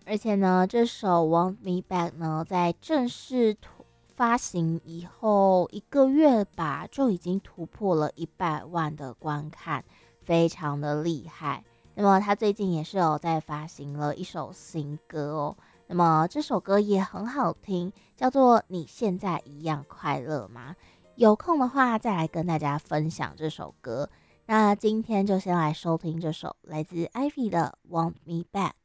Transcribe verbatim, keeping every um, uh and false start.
而且呢，这首《Want Me Back》呢，在正式发行以后一个月吧，就已经突破了一百万的观看，非常的厉害。那么他最近也是有在发行了一首新歌哦，那么这首歌也很好听，叫做《你现在一样快乐吗》？有空的话再来跟大家分享这首歌。那今天就先来收听这首来自 Ivy 的《Want Me Back》。